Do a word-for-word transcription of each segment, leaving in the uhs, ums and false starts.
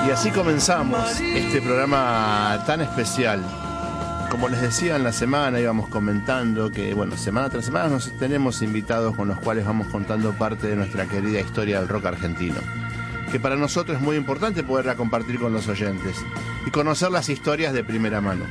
Y así comenzamos este programa tan especial. Como les decía en la semana, íbamos comentando que, bueno, semana tras semana nos tenemos invitados con los cuales vamos contando parte de nuestra querida historia del rock argentino, que para nosotros es muy importante poderla compartir con los oyentes y conocer las historias de primera mano.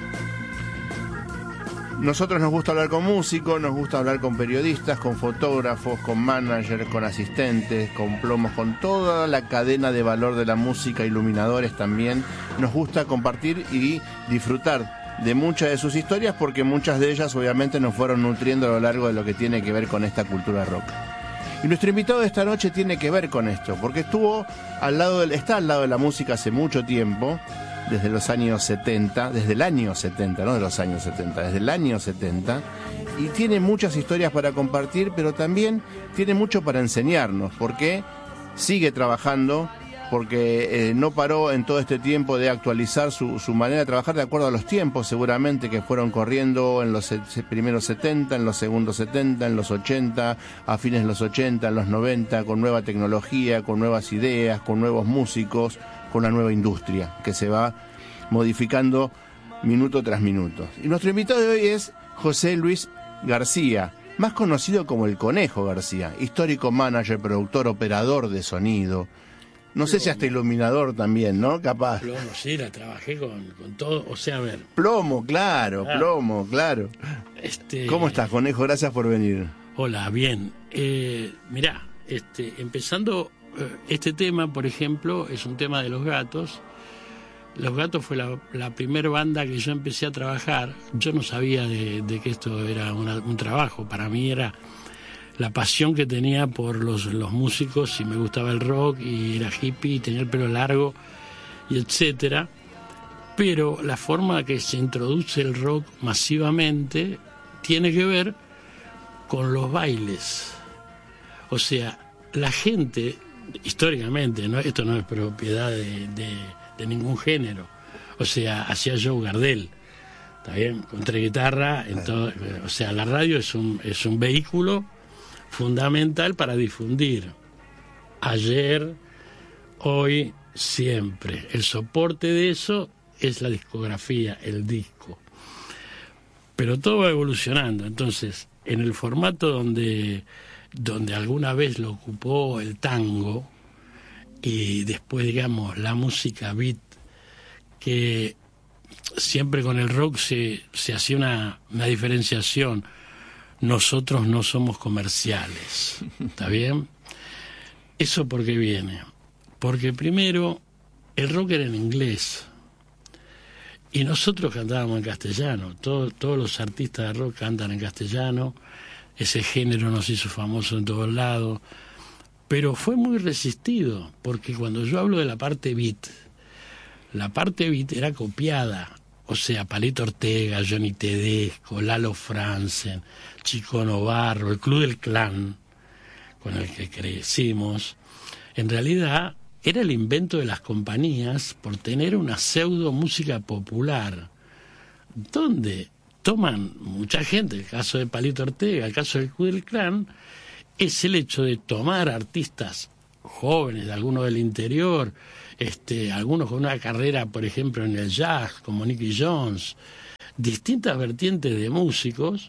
Nosotros nos gusta hablar con músicos, nos gusta hablar con periodistas, con fotógrafos, con managers, con asistentes, con plomos, con toda la cadena de valor de la música, iluminadores también. Nos gusta compartir y disfrutar de muchas de sus historias porque muchas de ellas obviamente nos fueron nutriendo a lo largo de lo que tiene que ver con esta cultura rock. Y nuestro invitado de esta noche tiene que ver con esto, porque estuvo al lado del, está al lado de la música hace mucho tiempo, desde los años setenta, desde el año setenta, no de los años setenta, desde el año setenta, y tiene muchas historias para compartir, pero también tiene mucho para enseñarnos, porque sigue trabajando, porque eh, no paró en todo este tiempo de actualizar su, su manera de trabajar de acuerdo a los tiempos, seguramente, que fueron corriendo en los se, primeros setenta, en los segundos setenta, en los ochenta, a fines de los ochenta, en los noventa, con nueva tecnología, con nuevas ideas, con nuevos músicos, con una nueva industria que se va modificando minuto tras minuto. Y nuestro invitado de hoy es José Luis García, más conocido como el Conejo García, histórico manager, productor, operador de sonido. No sé si hasta iluminador también, ¿no? Capaz. Plomo, sí, la trabajé con, con todo, o sea, a ver. Plomo, claro, claro. plomo, claro. Este... ¿Cómo estás, Conejo? Gracias por venir. Hola, bien. Eh, mirá, este, empezando... Este tema, por ejemplo, es un tema de Los Gatos. Los Gatos fue la, la primera banda que yo empecé a trabajar. Yo no sabía de, de que esto era una, un trabajo. Para mí era la pasión que tenía por los, los músicos, y me gustaba el rock, y era hippie, y tenía el pelo largo, y etcétera. Pero la forma que se introduce el rock masivamente tiene que ver con los bailes. O sea, la gente... históricamente, ¿no? Esto no es propiedad de, de, de ningún género. O sea, hacía Joe Gardel, ¿está bien? Contra guitarra, en todo, o sea, la radio es un, es un vehículo fundamental para difundir. Ayer, hoy, siempre. El soporte de eso es la discografía, el disco. Pero todo va evolucionando. Entonces, en el formato donde... donde alguna vez lo ocupó el tango, y después, digamos, la música beat, que siempre con el rock se, se hacía una, una diferenciación. Nosotros no somos comerciales, ¿está bien? ¿Eso por qué viene? Porque primero, el rock era en inglés, y nosotros cantábamos en castellano. Todo, todos los artistas de rock cantan en castellano. Ese género nos hizo famoso en todos lados, pero fue muy resistido, porque cuando yo hablo de la parte beat, la parte beat era copiada. O sea, Palito Ortega, Johnny Tedesco, Lalo Franzen, Chico Novarro, el Club del Clan, con el que crecimos, en realidad era el invento de las compañías por tener una pseudo música popular, donde toman mucha gente, el caso de Palito Ortega, el caso del Club del Clan, es el hecho de tomar artistas jóvenes, algunos del interior, este, algunos con una carrera, por ejemplo, en el jazz, como Nicky Jones, distintas vertientes de músicos,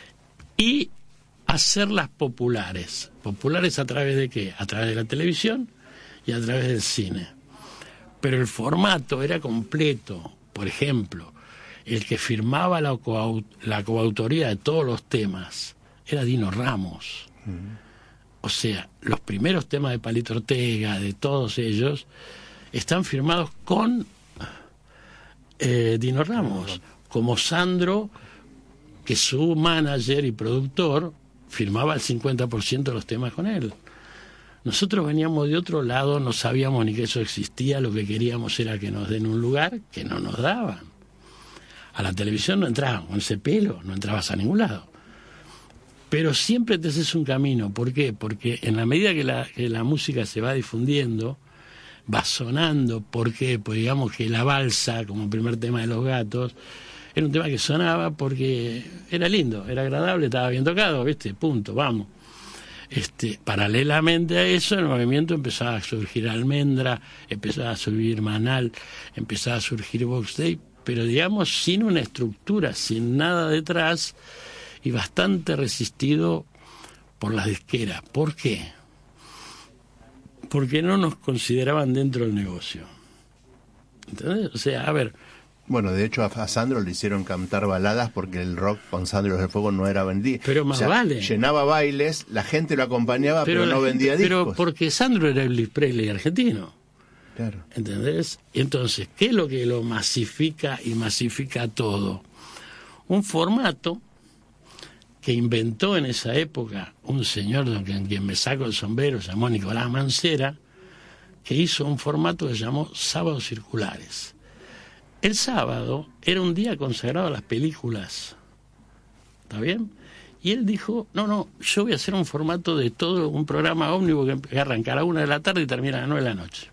y hacerlas populares. ¿Populares a través de qué? A través de la televisión y a través del cine. Pero el formato era completo. Por ejemplo, el que firmaba la, coaut la coautoría de todos los temas era Dino Ramos. Uh-huh. O sea, los primeros temas de Palito Ortega, de todos ellos, están firmados con eh, Dino Ramos, como Sandro, que su manager y productor firmaba el cincuenta por ciento de los temas con él. Nosotros veníamos de otro lado, no sabíamos ni que eso existía, lo que queríamos era que nos den un lugar que no nos daban. A la televisión no entrabas con ese pelo, no entrabas a ningún lado. Pero siempre te haces un camino. ¿Por qué? Porque en la medida que la, que la música se va difundiendo, va sonando. ¿Por qué? Pues digamos que la balsa, como primer tema de Los Gatos, era un tema que sonaba porque era lindo, era agradable, estaba bien tocado, ¿viste? Punto, vamos. Este, paralelamente a eso, el movimiento empezaba a surgir Almendra, empezaba a surgir Manal, empezaba a surgir Box Day, pero digamos sin una estructura, sin nada detrás, y bastante resistido por las disqueras. ¿Por qué? Porque no nos consideraban dentro del negocio. ¿Entendés? O sea, a ver... Bueno, de hecho a Sandro le hicieron cantar baladas porque el rock con Sandro del Fuego no era vendido. Pero más o sea, vale. Llenaba bailes, la gente lo acompañaba, pero, pero no gente, vendía discos. Pero porque Sandro era el Elvis Presley argentino. Claro. ¿Entendés? Entonces, ¿qué es lo que lo masifica y masifica todo? Un formato que inventó en esa época un señor en quien me saco el sombrero, se llamó Nicolás Mancera, que hizo un formato que se llamó Sábados Circulares. El sábado era un día consagrado a las películas, ¿está bien? Y él dijo, no, no, yo voy a hacer un formato de todo, un programa ómnibus que arranca a la una de la tarde y termina a las nueve de la noche.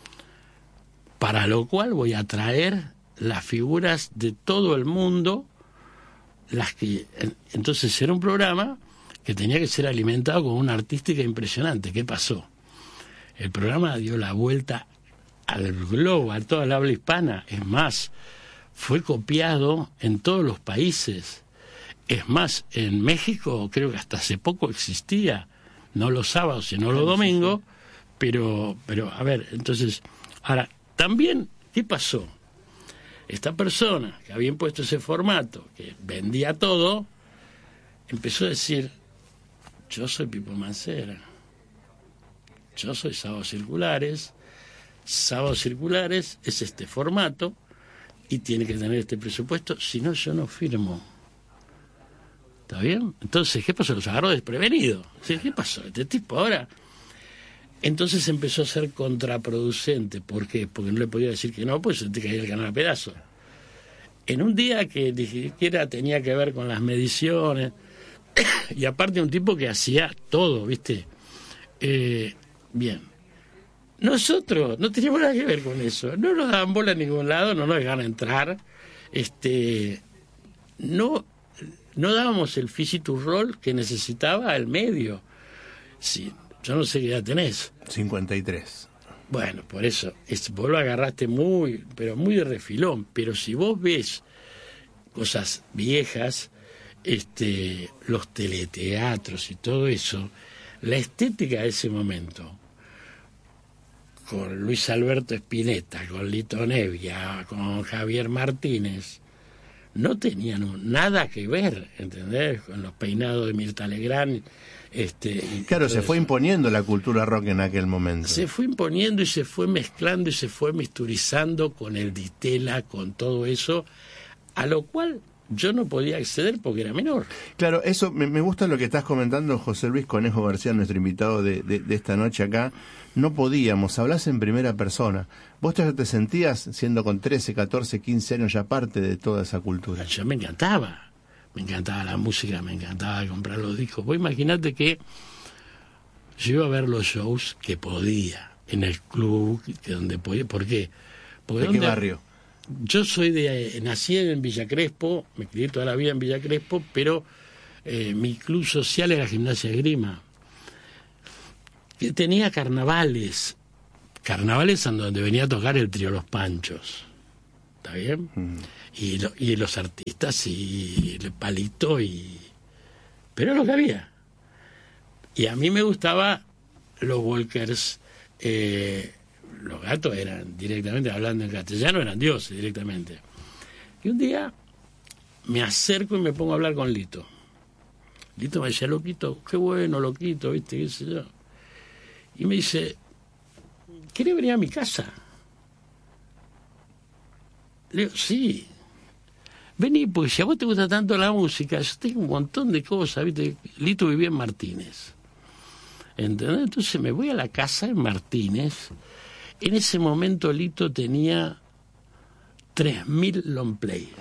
Para lo cual voy a traer las figuras de todo el mundo, las que entonces era un programa que tenía que ser alimentado con una artística impresionante. ¿Qué pasó? El programa dio la vuelta al globo, a toda la habla hispana. Es más, fue copiado en todos los países. Es más, en México creo que hasta hace poco existía, no los sábados sino los domingos, pero, pero a ver, entonces, ahora, también, ¿qué pasó? Esta persona que había impuesto ese formato, que vendía todo, empezó a decir, yo soy Pipo Mancera, yo soy Sábados Circulares, Sábados Circulares es este formato y tiene que tener este presupuesto, si no yo no firmo. ¿Está bien? Entonces, ¿qué pasó? Los agarró desprevenidos. ¿Qué pasó? Este tipo ahora... Entonces empezó a ser contraproducente. ¿Por qué? Porque no le podía decir que no, pues se te caía el canal a pedazos. En un día que ni siquiera tenía que ver con las mediciones, y aparte un tipo que hacía todo, ¿viste? Eh, bien. Nosotros no teníamos nada que ver con eso. No nos daban bola a ningún lado, no nos dejaban entrar. Este, no, no dábamos el physical role que necesitaba el medio. Sí. Yo no sé qué edad tenés. cincuenta y tres. Bueno, por eso, es, vos lo agarraste muy, pero muy de refilón. Pero si vos ves cosas viejas, este, los teleteatros y todo eso, la estética de ese momento, con Luis Alberto Spinetta, con Lito Nevia, con Javier Martínez, no tenían nada que ver, ¿entendés? Con los peinados de Mirta Legrand. Este, claro, se fue eso. imponiendo la cultura rock en aquel momento. Se fue imponiendo y se fue mezclando y se fue misturizando con el Ditela, con todo eso, a lo cual yo no podía acceder porque era menor. Claro, eso me, me gusta lo que estás comentando, José Luis Conejo García, nuestro invitado de, de, de esta noche acá. No podíamos, hablás en primera persona. ¿Vos te, te sentías, siendo con trece, catorce, quince años, ya parte de toda esa cultura? Yo me encantaba. Me encantaba la música, me encantaba comprar los discos. Vos imaginate que yo iba a ver los shows que podía, en el club, que donde podía. ¿Por qué? Porque ¿De donde, qué barrio? Yo soy de... Nací en Villa Crespo, me crié toda la vida en Villa Crespo, pero eh, mi club social era Gimnasia Esgrima. Tenía carnavales, carnavales en donde venía a tocar el trío Los Panchos. ¿Está bien? Mm. Y, lo, y los artistas y el Palito y... Pero lo que había. Y a mí me gustaba los Walkers, eh, los Gatos eran directamente, hablando en castellano, eran dioses directamente. Y un día me acerco y me pongo a hablar con Lito. Lito me decía, loquito, qué bueno, loquito, ¿viste? ¿Qué sé yo? Y me dice, ¿querés venir a mi casa? Le digo, sí. Vení, pues si a vos te gusta tanto la música, yo tengo un montón de cosas, ¿viste? Lito vivía en Martínez. ¿Entendés? Entonces me voy a la casa en Martínez. En ese momento Lito tenía tres mil long play.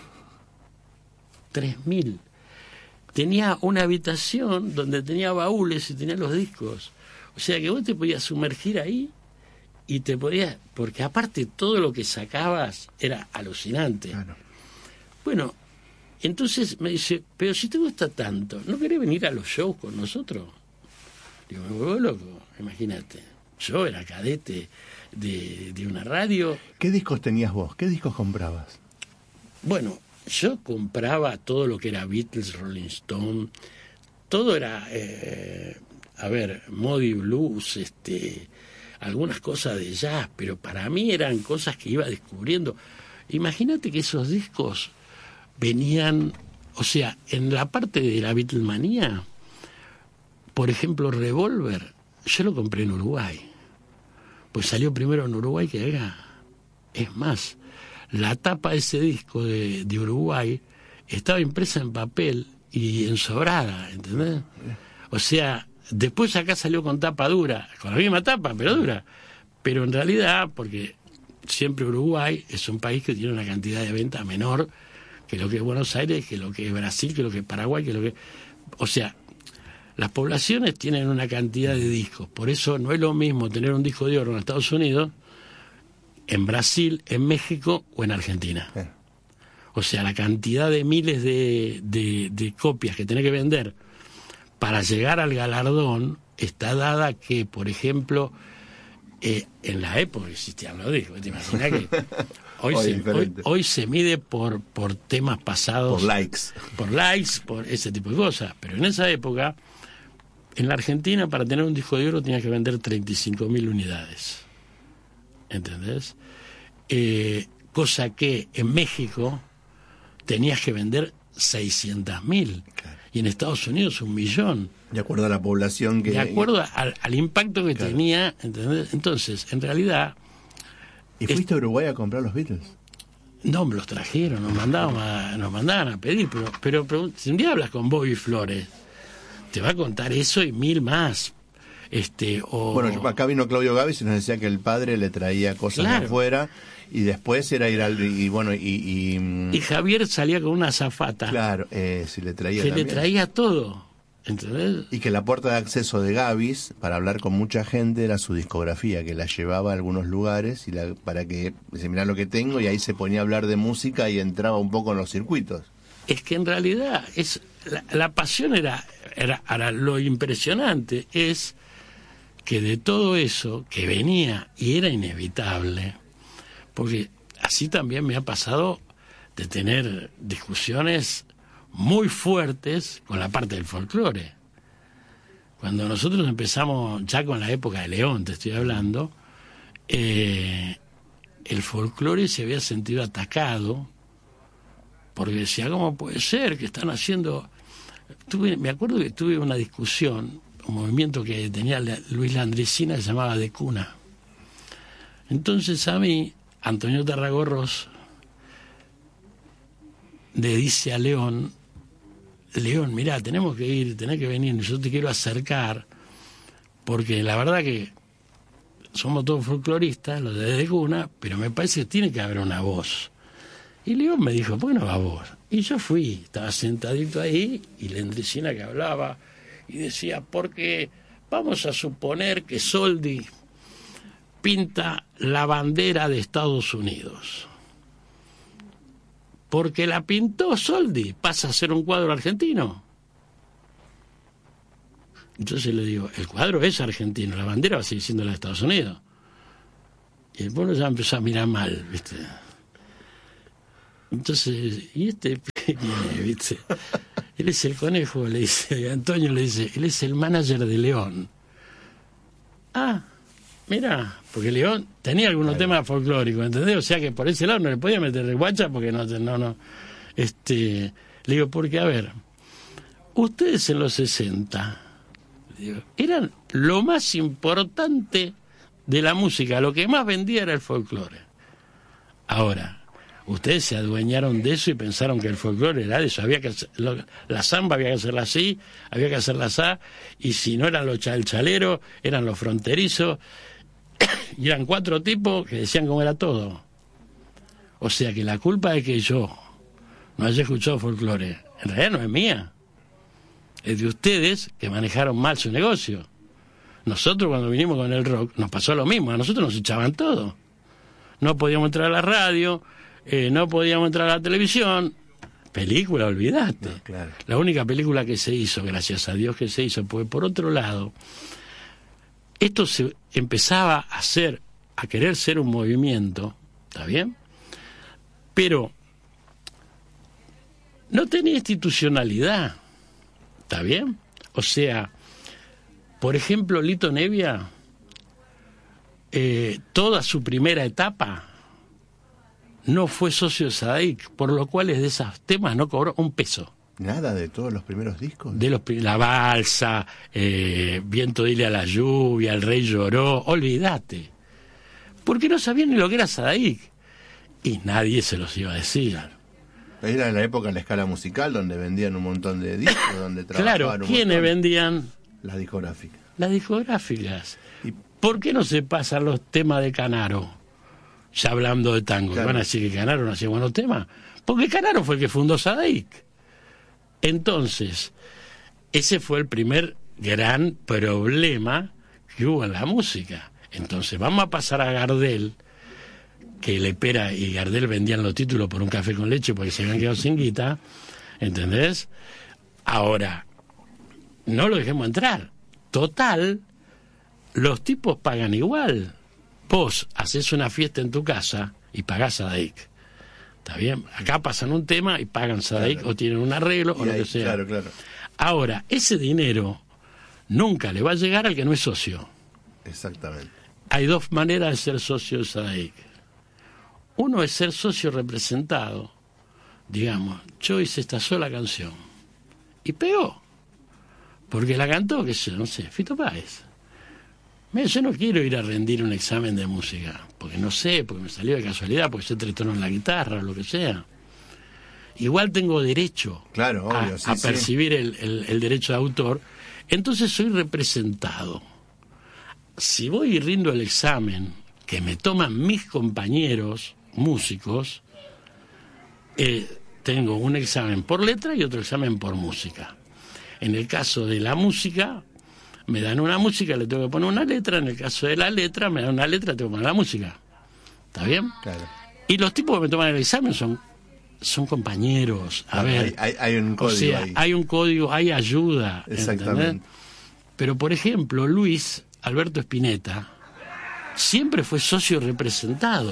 tres mil. Tenía una habitación donde tenía baúles y tenía los discos. O sea que vos te podías sumergir ahí y te podías... Porque aparte todo lo que sacabas era alucinante. Claro. Bueno, entonces me dice, pero si te gusta tanto, ¿no querés venir a los shows con nosotros? Digo, me vuelvo loco, imagínate. Yo era cadete de, de una radio. ¿Qué discos tenías vos? ¿Qué discos comprabas? Bueno, yo compraba todo lo que era Beatles, Rolling Stone, todo era, eh, a ver, Moody Blues, este, algunas cosas de jazz, pero para mí eran cosas que iba descubriendo. Imagínate que esos discos venían, o sea, en la parte de la Beatlemanía, por ejemplo, Revolver, yo lo compré en Uruguay, pues salió primero en Uruguay que acá. Es más, la tapa de ese disco de, de Uruguay estaba impresa en papel y ensobrada, ¿entendés? O sea, después acá salió con tapa dura, con la misma tapa, pero dura. Pero en realidad, porque siempre Uruguay es un país que tiene una cantidad de venta menor que lo que es Buenos Aires, que lo que es Brasil, que lo que es Paraguay, que lo que... O sea, las poblaciones tienen una cantidad de discos, por eso no es lo mismo tener un disco de oro en Estados Unidos, en Brasil, en México o en Argentina. Sí. O sea, la cantidad de miles de, de, de copias que tiene que vender para llegar al galardón está dada que, por ejemplo, eh, en la época existían los discos. ¿Te imaginas que hoy, hoy, se, hoy, hoy se mide por, por temas pasados? Por likes. Por likes, por ese tipo de cosas. Pero en esa época, en la Argentina, para tener un disco de oro tenías que vender treinta y cinco mil unidades. ¿Entendés? Eh, cosa que en México tenías que vender seiscientas mil. Claro. Y en Estados Unidos un millón. De acuerdo a la población que... De acuerdo al, al impacto que claro. tenía, ¿entendés? Entonces, en realidad... ¿Y fuiste es... a Uruguay a comprar los Beatles? No, me los trajeron, nos mandaban a, nos mandaban a pedir, pero, pero, pero si un día hablas con Bobby Flores, te va a contar eso y mil más. Este, o... Bueno, acá vino Claudio Gávez y nos decía que el padre le traía cosas claro. de afuera y después era ir al... y bueno, y... Y, y Javier salía con una azafata. Claro, eh, si le traía que también. le traía todo, ¿entendés? Y que la puerta de acceso de Gávez para hablar con mucha gente era su discografía, que la llevaba a algunos lugares y la, para que se mirá lo que tengo, y ahí se ponía a hablar de música y entraba un poco en los circuitos. Es que en realidad es la, la pasión era, era, era lo impresionante es que de todo eso que venía y era inevitable, porque así también me ha pasado de tener discusiones muy fuertes con la parte del folclore. Cuando nosotros empezamos, ya con la época de León, te estoy hablando, eh, el folclore se había sentido atacado, porque decía, ¿cómo puede ser que están haciendo...? Tuve, me acuerdo que tuve una discusión, un movimiento que tenía Luis Landricina, que se llamaba De Cuna. Entonces a mí, Antonio Tarragorros le dice a León, León, mirá, tenemos que ir, tenés que venir, yo te quiero acercar, porque la verdad que somos todos folcloristas, los de De Cuna, pero me parece que tiene que haber una voz. Y León me dijo, ¿por qué no va vos? Y yo fui, estaba sentadito ahí, y Landricina que hablaba, y decía, porque vamos a suponer que Soldi pinta la bandera de Estados Unidos. Porque la pintó Soldi, pasa a ser un cuadro argentino. Entonces le digo, el cuadro es argentino, la bandera va a seguir siendo la de Estados Unidos. Y el pueblo ya empezó a mirar mal, ¿viste? Entonces, ¿y este quién es, viste? Él es el conejo, le dice, Antonio le dice, él es el manager de León. Ah, mira, porque León tenía algunos claro. temas folclóricos, ¿entendés? O sea que por ese lado no le podía meter el guacha porque no, no, no. Este, le digo, porque a ver, ustedes en los sesenta, digo, eran lo más importante de la música, lo que más vendía era el folclore. Ahora, ustedes se adueñaron de eso y pensaron que el folclore era de eso. Había que hacer, lo, la samba había que hacerla así, había que hacerla así, y si no eran los chalchaleros, eran los fronterizos, y eran cuatro tipos que decían cómo era todo. O sea que la culpa de que yo no haya escuchado folclore, en realidad no es mía. Es de ustedes que manejaron mal su negocio. Nosotros cuando vinimos con el rock nos pasó lo mismo, a nosotros nos echaban todo. No podíamos entrar a la radio, Eh, no podíamos entrar a la televisión, Película, olvídate. No, claro. La única película que se hizo, gracias a Dios que se hizo, porque por otro lado, esto se empezaba a hacer, a querer ser un movimiento, ¿está bien? Pero no tenía institucionalidad, ¿está bien? O sea, por ejemplo, Lito Nebbia, eh, toda su primera etapa no fue socio de Sadaic, por lo cual de esos temas no cobró un peso. Nada de todos los primeros discos. De los La Balsa, eh, Viento dile a la lluvia, El Rey lloró, olvídate. Porque no sabían ni lo que era Sadaic. Y nadie se los iba a decir. Era la época de la escala musical, donde vendían un montón de discos, donde trabajaban claro, un ¿quiénes montón? vendían? Las discográficas. Las discográficas. Y- ¿Por qué no se pasan los temas de Canaro? Ya hablando de tango, Claro. ¿van a decir que Canaro no hacía buenos temas? Porque Canaro fue el que fundó Sadaic. Entonces, ese fue el primer gran problema que hubo en la música. Entonces, vamos a pasar a Gardel, que Lepera y Gardel vendían los títulos por un café con leche porque se habían quedado sin guita, ¿entendés? Ahora, no lo dejemos entrar. Total, los tipos pagan igual. Vos haces una fiesta en tu casa y pagás Sadaic. ¿Está bien? Acá pasan un tema y pagan Sadaic, Claro. o tienen un arreglo Y o lo ahí, que sea. claro, claro. Ahora, ese dinero nunca le va a llegar al que no es socio. Exactamente. Hay dos maneras de ser socio de Sadaic. Uno es ser socio representado. Digamos, yo hice esta sola canción y pegó. Porque la cantó, qué sé yo, no sé, Fito Páez. Mira, yo no quiero ir a rendir un examen de música, porque no sé, porque me salió de casualidad, porque sé tres tonos en la guitarra, o lo que sea. Igual tengo derecho Claro, a, obvio, sí, a sí. percibir el, el, el derecho de autor, entonces soy representado. Si voy y rindo el examen que me toman mis compañeros músicos, eh, tengo un examen por letra y otro examen por música. En el caso de la música, me dan una música, le tengo que poner una letra. En el caso de la letra, me dan una letra, tengo que poner la música. ¿Está bien? Claro. Y los tipos que me toman el examen son, son compañeros. A Claro, ver, hay, hay, hay un código o sea, ahí. hay un código, hay ayuda. Exactamente. ¿entendés? Pero, por ejemplo, Luis Alberto Spinetta siempre fue socio representado.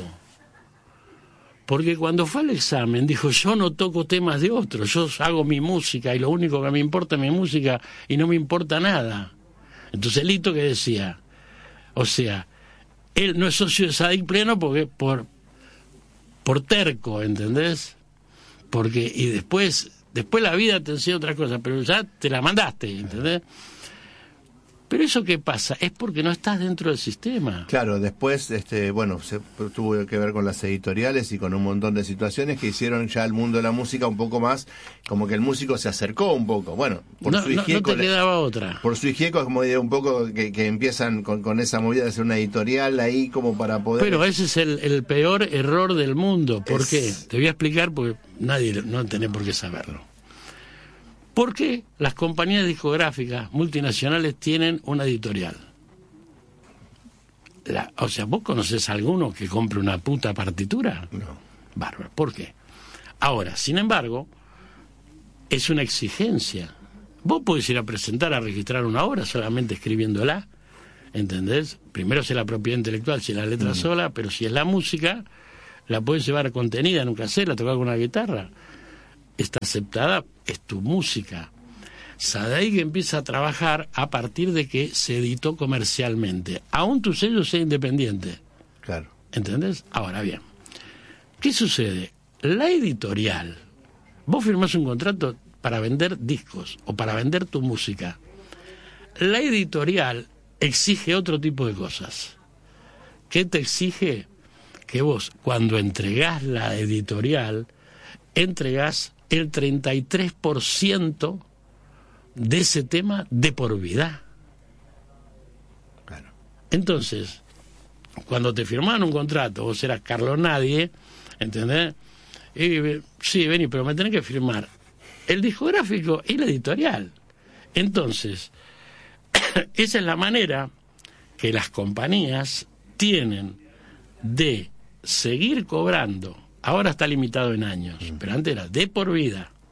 Porque cuando fue al examen dijo, yo no toco temas de otros, yo hago mi música y lo único que me importa es mi música y no me importa nada. Entonces Lito que decía, o sea, él no es socio de Sadaic pleno porque por, por terco, ¿entendés? Porque, y después, después la vida te enseña otra cosa, pero ya te la mandaste, ¿entendés? Pero eso qué pasa, es porque no estás dentro del sistema. Claro, después, este, bueno, se tuvo que ver con las editoriales y con un montón de situaciones que hicieron ya el mundo de la música un poco más, como que el músico se acercó un poco. Bueno, por No, su no, no hijieco, te quedaba otra. por su hijieco es como de un poco que, que empiezan con, con esa movida de hacer una editorial ahí como para poder... Pero ese es el, el peor error del mundo. ¿Por Es- qué? Te voy a explicar porque nadie no tiene por qué saberlo. ¿Por qué las compañías discográficas multinacionales tienen una editorial? La, o sea, ¿vos conocés a alguno que compre una puta partitura? No. Bárbaro. ¿Por qué? Ahora, sin embargo, es una exigencia. Vos podés ir a presentar, a registrar una obra solamente escribiéndola, ¿entendés? Primero si es la propiedad intelectual, si es la letra Mm. sola, pero si es la música, la podés llevar contenida en un cassette, la tocar con una guitarra. Está aceptada, es tu música. Sadaic empieza a trabajar a partir de que se editó comercialmente. Aún tu sello sea independiente. Claro. ¿Entendés? Ahora bien, ¿qué sucede? La editorial, vos firmás un contrato para vender discos o para vender tu música. La editorial exige otro tipo de cosas. ¿Qué te exige? Que vos, cuando entregás la editorial, entregás el treinta y tres por ciento de ese tema de por vida. Claro. Entonces, cuando te firmaban un contrato, vos eras Carlos Nadie, ¿entendés? Y, sí, vení, pero me tenés que firmar el discográfico y la editorial. Entonces, esa es la manera que las compañías tienen de seguir cobrando. Ahora está limitado en años, pero antes era de por vida.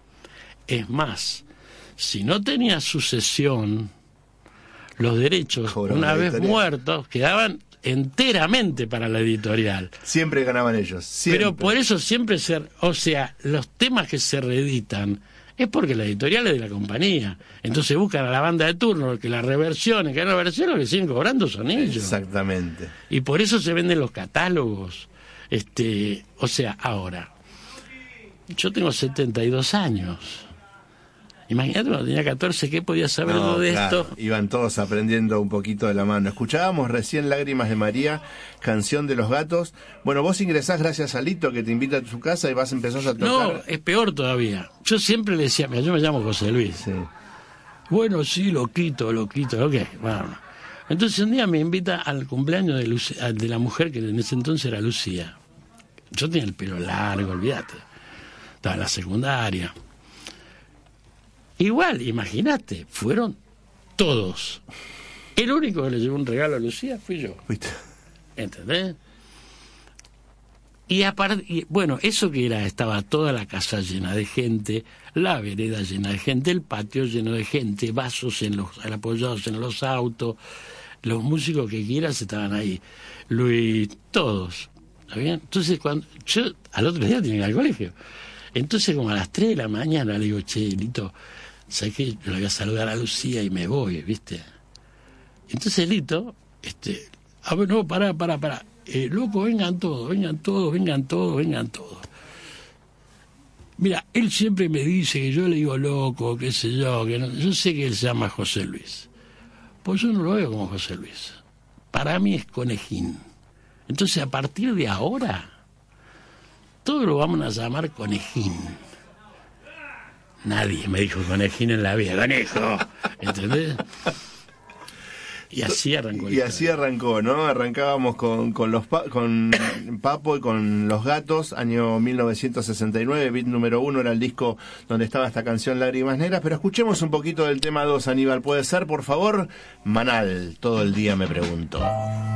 Es más, si no tenía sucesión, los derechos, Cobró una la vez editorial. muertos, quedaban enteramente para la editorial. Siempre ganaban ellos. Siempre. Pero por eso siempre se... O sea, los temas que se reeditan es porque la editorial es de la compañía. Entonces buscan a la banda de turno, que la reversione, que la reversión, lo que siguen cobrando son ellos. Exactamente. Y por eso se venden los catálogos. Este, o sea, ahora, yo tengo setenta y dos años. Imagínate cuando tenía catorce, ¿qué podía saber No, de claro, esto? iban todos aprendiendo un poquito de la mano. Escuchábamos recién Lágrimas de María, canción de los gatos. Bueno, vos ingresás gracias a Lito, que te invita a su casa y vas empezás a tocar. No, es peor todavía. Yo siempre le decía, mira, yo me llamo José Luis. Sí. Bueno, sí, lo quito, lo quito, ok, bueno. Entonces un día me invita al cumpleaños de, Luci- de la mujer que en ese entonces era Lucía. Yo tenía el pelo largo, olvídate. Estaba en la secundaria. Igual, imagínate, fueron todos. El único que le llevó un regalo a Lucía fui yo. ¿Viste? ¿Entendés? Y aparte, y, bueno, eso que era, estaba toda la casa llena de gente, la vereda llena de gente, el patio lleno de gente, vasos en los, apoyados en los autos, los músicos que quieras estaban ahí, Luis, todos. ¿Está bien? Entonces, cuando yo al otro día tenía que ir al colegio. Entonces, como a las tres de la mañana, le digo, che, Lito, ¿sabes qué? Yo le voy a saludar a Lucía y me voy, ¿viste? Entonces, Lito, este, a ver, no, pará, pará, pará. Eh, loco, vengan todos, vengan todos, vengan todos, vengan todos. Mira, él siempre me dice que yo le digo loco, qué sé yo, que no, yo sé que él se llama José Luis. Pues yo no lo veo como José Luis. Para mí es Conejín. Entonces, a partir de ahora, todos lo vamos a llamar Conejín. Nadie me dijo Conejín en la vida, conejo, ¿entendés? Y así arrancó el Y así arrancó, ¿no? Arrancábamos con, con los pa- con Papo y con Los Gatos, año mil novecientos sesenta y nueve, beat número uno, era el disco donde estaba esta canción Lágrimas Negras, pero escuchemos un poquito del tema dos, Aníbal, ¿puede ser, por favor? Manal, todo el día me pregunto.